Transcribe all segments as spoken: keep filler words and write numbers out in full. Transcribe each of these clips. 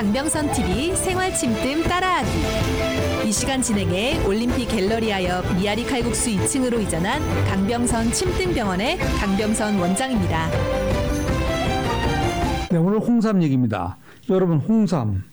강병선 티비 생활 침뜸 따라하기. 이 시간 진행해 올림픽 갤러리아옆 미아리 칼국수 이 층으로 이전한 강병선 침뜸병원의 강병선 원장입니다. 네, 오늘 홍삼 얘기입니다. 여러분, 홍삼,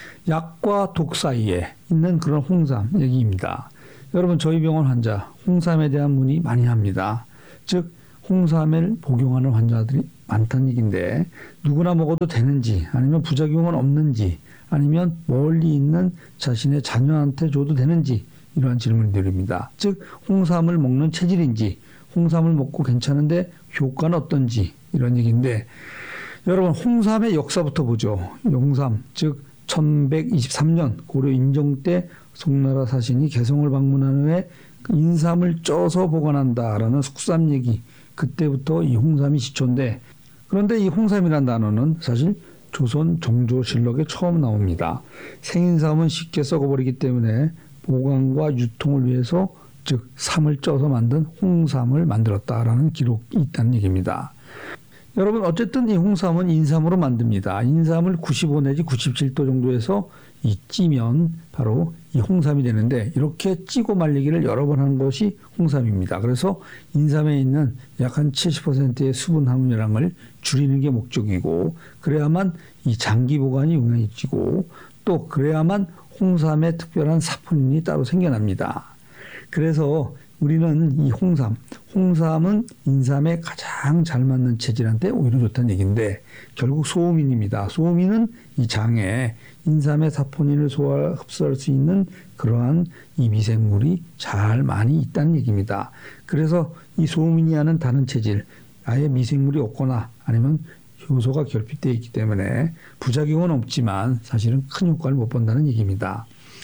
약과 독 사이에 있는 그런 홍삼 얘기입니다. 여러분, 저희 병원 환자 홍삼에 대한 문의 많이 합니다. 즉 홍삼을 복용하는 환자들이 많다는 얘기인데, 누구나 먹어도 되는지, 아니면 부작용은 없는지, 아니면 멀리 있는 자신의 자녀한테 줘도 되는지, 이러한 질문을 드립니다. 즉 홍삼을 먹는 체질인지, 홍삼을 먹고 괜찮은데 효과는 어떤지, 이런 얘기인데, 여러분, 홍삼의 역사부터 보죠. 홍삼, 즉 천백이십삼 년 고려 인종 때 송나라 사신이 개성을 방문한 후에 인삼을 쪄서 보관한다라는 숙삼 얘기, 그때부터 이 홍삼이 시초인데, 그런데 이 홍삼이라는 단어는 사실 조선 정조실록에 처음 나옵니다. 생인삼은 쉽게 썩어버리기 때문에 보관과 유통을 위해서, 즉 삼을 쪄서 만든 홍삼을 만들었다라는 기록이 있다는 얘기입니다. 여러분, 어쨌든 이 홍삼은 인삼으로 만듭니다. 인삼을 구십오 내지 구십칠 도 정도에서 이 찌면 바로 이 홍삼이 되는데, 이렇게 찌고 말리기를 여러 번 하는 것이 홍삼입니다. 그래서 인삼에 있는 약 한 칠십 퍼센트의 수분 함유량을 줄이는 게 목적이고, 그래야만 이 장기 보관이 용이해지고, 또 그래야만 홍삼의 특별한 사포닌이 따로 생겨납니다. 그래서 우리는 이 홍삼, 홍삼은 인삼에 가장 잘 맞는 체질한테 오히려 좋다는 얘기인데, 결국 소음인입니다. 소음인은 이 장에 인삼의 사포닌을 소화, 흡수할 수 있는 그러한 이 미생물이 잘 많이 있다는 얘기입니다. 그래서 이 소음인이 하는 다른 체질, 아예 미생물이 없거나 아니면 효소가 결핍되어 있기 때문에 부작용은 없지만 사실은 큰 효과를 못 본다는 얘기입니다.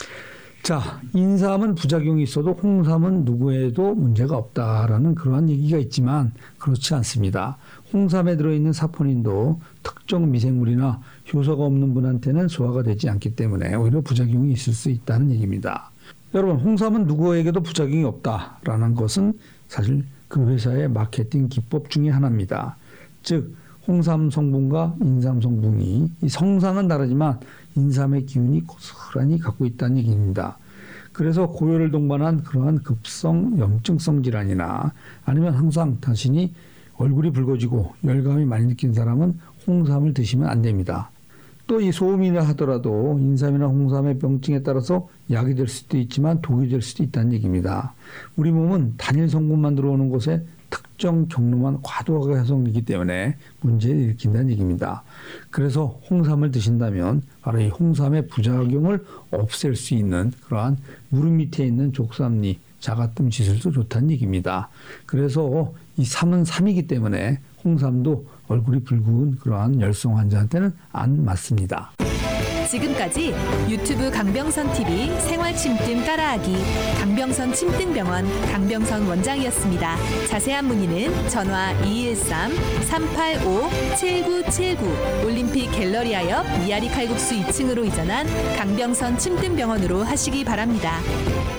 자, 인삼은 부작용이 있어도 홍삼은 누구에도 문제가 없다라는 그러한 얘기가 있지만 그렇지 않습니다. 홍삼에 들어있는 사포닌도 특정 미생물이나 효소가 없는 분한테는 소화가 되지 않기 때문에 오히려 부작용이 있을 수 있다는 얘기입니다. 여러분, 홍삼은 누구에게도 부작용이 없다라는 것은 사실 그 회사의 마케팅 기법 중에 하나입니다. 즉 홍삼 성분과 인삼 성분이, 이 성상은 다르지만 인삼의 기운이 고스란히 갖고 있다는 얘기입니다. 그래서 고열을 동반한 그러한 급성 염증성 질환이나 아니면 항상 자신이 얼굴이 붉어지고 열감이 많이 느낀 사람은 홍삼을 드시면 안 됩니다. 또 이 소음이라 하더라도 인삼이나 홍삼의 병증에 따라서 약이 될 수도 있지만 독이 될 수도 있다는 얘기입니다. 우리 몸은 단일 성분만 들어오는 곳에 특정 경로만 과도하게 해석되기 때문에 문제를 일으킨다는 얘기입니다. 그래서 홍삼을 드신다면 바로 이 홍삼의 부작용을 없앨 수 있는 그러한 무릎 밑에 있는 족삼리, 자가뜸 지술도 좋다는 얘기입니다. 그래서 이 삼은 삼이기 때문에 홍삼도 얼굴이 붉은 그러한 열성 환자한테는 안 맞습니다. 지금까지 유튜브 강병선 티비 생활 침뜸 따라하기 강병선 침뜸병원 강병선 원장이었습니다. 자세한 문의는 전화 이일삼 삼팔오 칠구칠구 올림픽 갤러리아 옆 미아리 칼국수 이 층으로 이전한 강병선 침뜸병원으로 하시기 바랍니다.